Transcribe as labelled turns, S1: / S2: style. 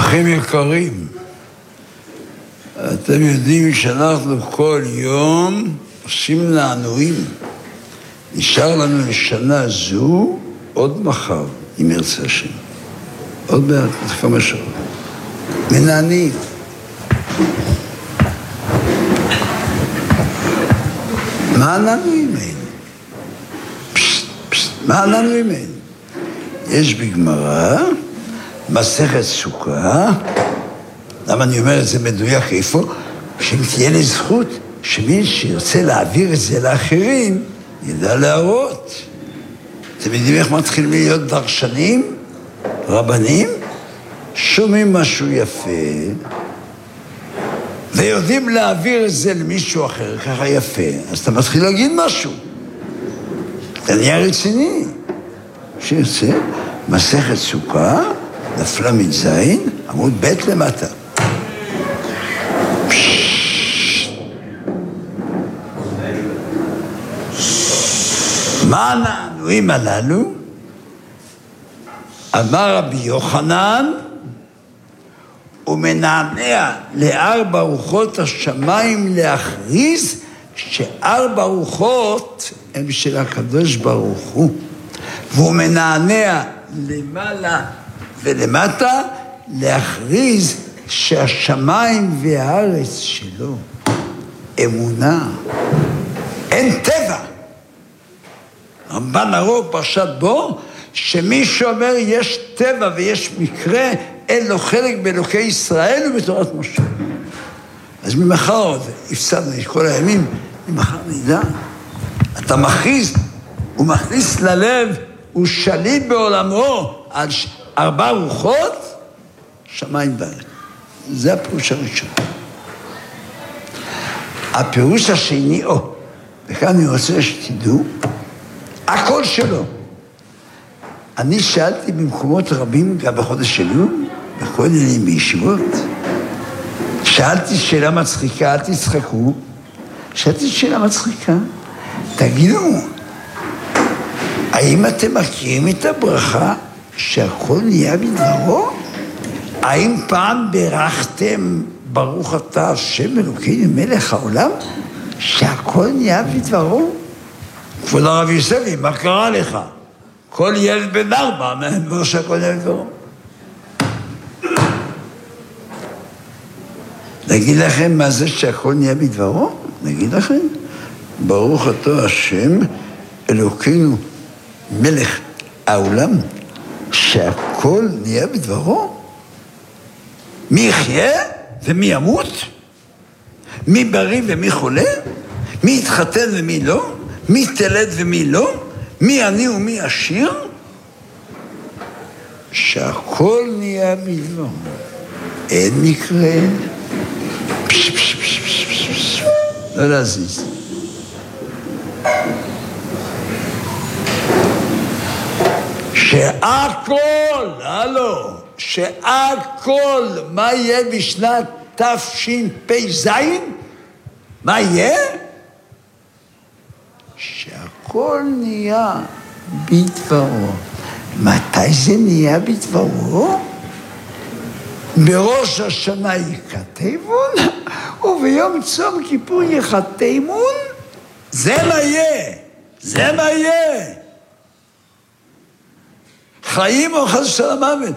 S1: אורחים יקרים, אתם יודעים שאנחנו כל יום עושים לענועים. נשאר לנו לשנה זו עוד מחר, אם ירצה השם. עוד מעט, כמה שעות. מנענים. מה הענועים האלה? מה הענועים האלה? יש בגמרא, מסכת סוכה, למה אני אומר את זה מדויק איפה? שאם תהיה לי זכות, שמי שירצה להעביר את זה לאחרים, ידע להראות. אתם יודעים איך מתחילים להיות דרשנים, רבנים? שומעים משהו יפה, ויודעים להעביר את זה למישהו אחר, ככה יפה. אז אתה מתחיל להגיד משהו. אתה נהיה רציני. שירצה, מסכת סוכה, נפלה מזין, עמוד ב' למטה. מה הנענועים הללו? אמר רבי יוחנן, הוא מנענע לארבע רוחות השמיים להכריז שארבע רוחות הם של הקדוש ברוך הוא. והוא מנענע למעלה ולמטה להכריז שהשמיים והארץ שלו אמונה. אין טבע. רמב"ן הרוב פרשת בו, שמי שאומר יש טבע ויש מקרה, אין לו חלק באלוקי ישראל ובתורת משה. אז ממחר עוד הפסדנו את כל הימים, ממחר נדע. אתה מכריז, הוא מכניס ללב, הוא שליט בעולמו על ארבע רוחות, שמיים וארץ. זה הפירוש הראשון. הפירוש השני, וכאן אני רוצה שתדעו, הכל שלו. אני שאלתי במקומות רבים, גם בחודש אלול, בכל עניינים בישיבות, שאלתי שאלה מצחיקה, אל תצחקו, שאלתי שאלה מצחיקה, תגידו, האם אתם מכירים את הברכה שהכל נהיה בדברו? האם פעם ברכתם ברוך אתה השם אלוקינו מלך העולם שהכל נהיה בדברו? כבוד הרב יוספי, מה קרה לך? כל ילד בן 4, מה שהכל נהיה בדברו? נגיד לכם מה זה שהכל נהיה בדברו? נגיד לכם, ברוך אתה השם אלוקינו מלך העולם שהכל נהיה בדברו? מי יחיה ומי ימות? מי בריא ומי חולה? מי יתחתן ומי לא? מי תלד ומי לא? מי עני ומי עשיר? שהכל נהיה בדברו. אין מקרה. לא להזיז. שהכל, שהכל, מה יהיה בשנת תשפ"ז? מה יהיה? שהכל נהיה בדברו. מתי זה נהיה בדברו? בראש השנה יקטמון, וביום צום כיפור יחתמון. זה מה יהיה, זה מה יהיה. חיים או חס ושלום מוות.